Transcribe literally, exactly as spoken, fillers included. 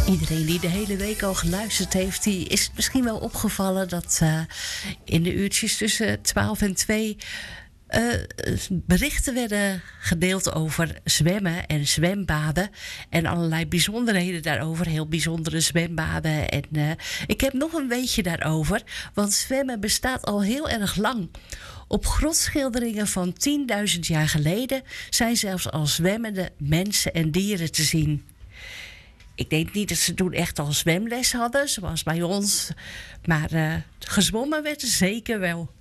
Iedereen die de hele week al geluisterd heeft, die is het misschien wel opgevallen dat uh, in de uurtjes tussen twaalf en twee uh, berichten werden gedeeld over zwemmen en zwembaden en allerlei bijzonderheden daarover, heel bijzondere zwembaden. En uh, ik heb nog een weetje daarover, want zwemmen bestaat al heel erg lang. Op grotschilderingen van tienduizend jaar geleden zijn zelfs al zwemmende mensen en dieren te zien. Ik denk niet dat ze toen echt al zwemles hadden, zoals bij ons. Maar uh, gezwommen werd er zeker wel.